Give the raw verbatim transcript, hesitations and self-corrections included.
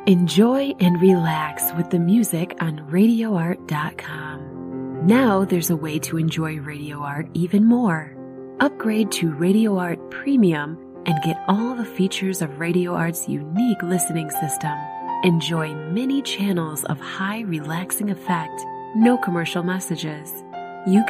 Enjoy and relax with the music on radio art dot com. Now there's a way to enjoy Radio Art even more. Upgrade to Radio Art Premium and get all the features of Radio Art's unique listening system. Enjoy many channels of high relaxing effect, no commercial messages. You